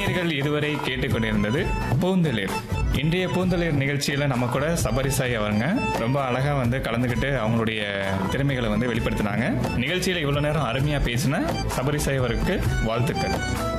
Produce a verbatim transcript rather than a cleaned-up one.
நேயர்கள் இதுவரை கேட்டுக்கொண்டிருந்தது பூந்தளிர். இன்றைய பூந்தளிர் நிகழ்ச்சியில் நம்ம கூட சபரிசாய் அவங்க ரொம்ப அழகாக வந்து கலந்துக்கிட்டு அவங்களுடைய திறமைகளை வந்து வெளிப்படுத்தினாங்க. நிகழ்ச்சியில் இவ்வளோ நேரம் அருமையாக பேசின சபரிசாய் அவருக்கு வாழ்த்துக்கள்.